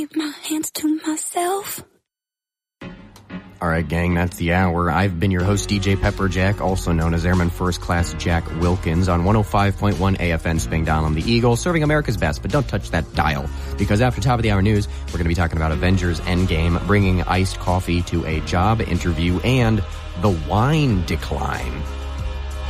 keep my hands to myself. All right, gang, that's the hour. I've been your host, DJ Pepperjack, also known as Airman First Class Jack Wilkins, on 105.1 AFN Spangdahlem, the Eagle, serving America's best. But don't touch that dial, because after top of the hour news, we're going to be talking about Avengers Endgame, bringing iced coffee to a job interview, and the wine decline.